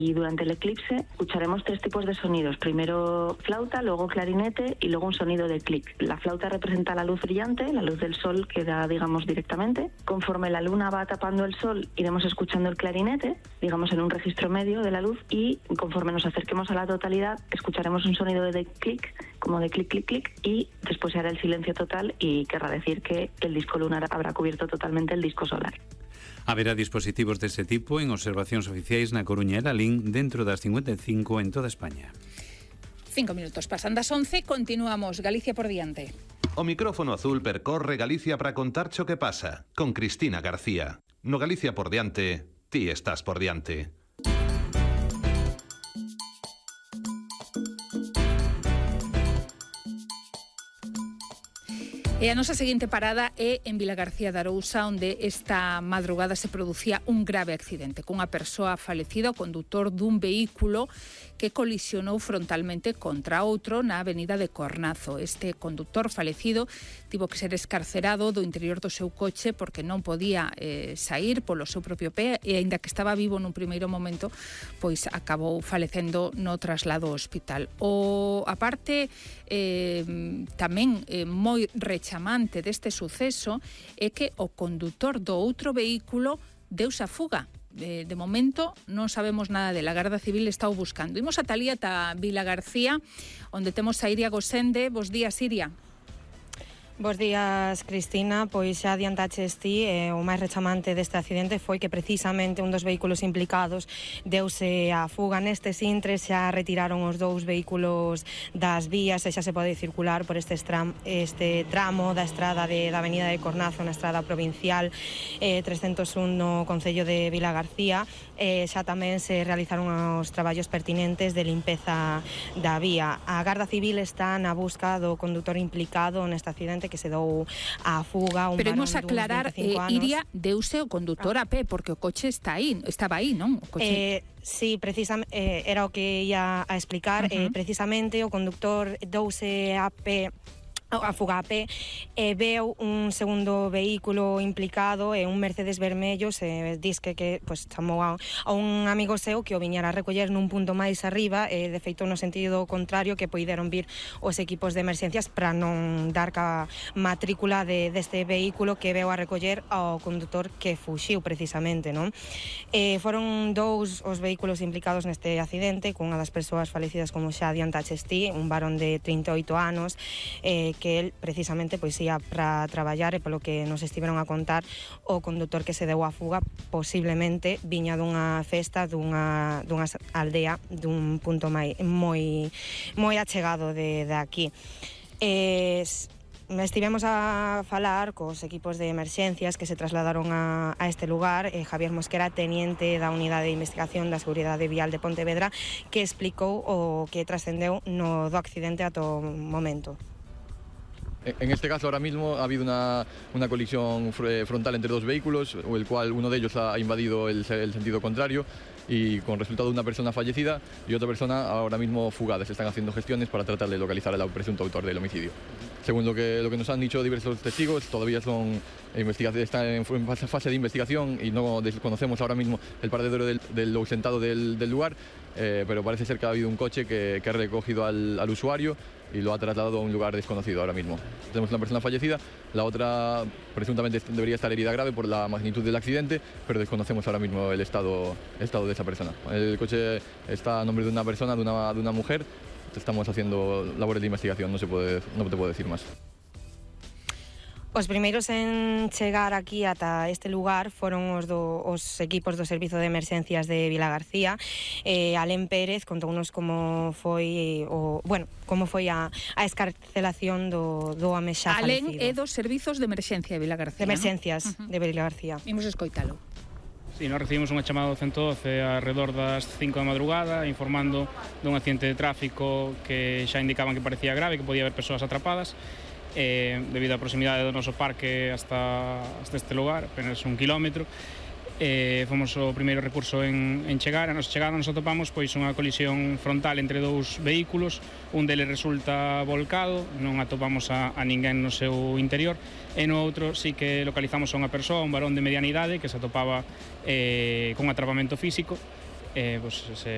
Y durante el eclipse escucharemos 3 tipos de sonidos. Primero flauta, luego clarinete y luego un sonido de clic. La flauta representa la luz brillante, la luz del sol que da, digamos, directamente. Conforme la luna va tapando el sol, iremos escuchando el clarinete, digamos, en un registro medio de la luz, y conforme nos acerquemos a la totalidad, escucharemos un sonido de clic, como de clic, clic, clic, y después se hará el silencio total y querrá decir que el disco lunar habrá cubierto totalmente el disco solar. Haberá dispositivos dese tipo en observacións oficiais na Coruña e Lalín dentro das 55 en toda España. 5 minutos pasan das 11, continuamos. Galicia por diante. O micrófono azul percorre Galicia para contarche o que pasa, con Cristina García. No Galicia por diante, ti estás por diante. E a nosa seguinte parada é en Vilagarcía de Arousa, onde esta madrugada se producía un grave accidente cunha persoa falecida, o condutor dun vehículo que colisionou frontalmente contra outro na avenida de Cornazo. Este condutor falecido tivo que ser escarcerado do interior do seu coche porque non podía sair polo seu propio pé, e aínda que estaba vivo nun primeiro momento, pois acabou falecendo no traslado ao hospital. A parte tamén moi rechamante deste suceso é que o condutor do outro vehículo deuse a fuga. De momento non sabemos nada dela. A Garda Civil está o buscando. Imos ata ali, ata Vilagarcía, onde temos a Iria Gosende. Bos días, Iria. Bos días, Cristina. Pois xa adiantaches ti, o máis rechamante deste accidente foi que precisamente un dos vehículos implicados deuse a fuga. Nestes intres xa retiraron os 2 vehículos das vías e xa se pode circular por este tramo da estrada da avenida de Cornazo, na estrada provincial 301 no concello de Vilagarcía. Xa tamén se realizaron os traballos pertinentes de limpeza da vía. A Garda Civil está na busca do condutor implicado neste accidente que se dou a fuga. Pero imos aclarar, Iria, deuse o condutor a pé, porque o coche estaba aí, non? O coche... Sí, precisamente, era o que ia a explicar. Precisamente o conductor douse a pé, a fuga a pé, e veu un segundo vehículo implicado, un Mercedes vermello. Se disque que chamou a un amigo seu que o viñera a recoller nun punto máis arriba, de feito no sentido contrario, que poideron vir os equipos de emerxencias para non dar ca matrícula deste vehículo que veu a recoller ao condutor que fuxiu precisamente, non? Foron 2 os vehículos implicados neste accidente, cunha das persoas falecidas, como xa adiantaches ti, un varón de 38 anos, que el precisamente pois ia para traballar, e polo que nos estiveron a contar, o condutor que se deu a fuga posiblemente viña dunha festa dunha aldea dun punto moi achegado de aquí. Estivemos a falar cos equipos de emerxencias que se trasladaron a este lugar. Javier Mosquera, teniente da Unidade de Investigación da Seguridade Vial de Pontevedra, que explicou o que trascendeu do accidente ata o momento. En este caso, ahora mismo ha habido una colisión frontal entre 2 vehículos, el cual uno de ellos ha invadido el sentido contrario, y con resultado una persona fallecida y otra persona ahora mismo fugada. Se están haciendo gestiones para tratar de localizar al presunto autor del homicidio. Según lo que nos han dicho diversos testigos, todavía está en fase de investigación y no desconocemos ahora mismo el paradero del ausentado del lugar, pero parece ser que ha habido un coche que ha recogido al usuario y lo ha trasladado a un lugar desconocido ahora mismo. Tenemos una persona fallecida, la otra presuntamente debería estar herida grave por la magnitud del accidente, pero desconocemos ahora mismo el estado de esa persona. El coche está a nombre de una persona, de una mujer. Estamos haciendo labores de investigación, no te puedo decir más. Os primeiros en chegar aquí ata este lugar foron os equipos do Servizo de Emerxencias de Vilagarcía. Alén Pérez contounos como foi a escarcelación do home xa falecido. Alén é dos Servizos de Emerxencia de Vilagarcía, de Emerxencias, ¿no? De Vilagarcía. Imos escoitalo. Sí, nos recibimos unha chamada do 112 alrededor das 5 da madrugada, informando dun accidente de tráfico que xa indicaban que parecía grave, que podía haber persoas atrapadas. Debido á proximidade do noso parque hasta este lugar, apenas 1 kilómetro, fomos o primeiro recurso en chegar. A nosa chegada nos atopamos pois unha colisión frontal entre 2 vehículos. Un deles resulta volcado, non atopamos a ninguén no seu interior, e no outro sí que localizamos a unha persoa, un varón de mediana idade, que se atopaba con atrapamento físico.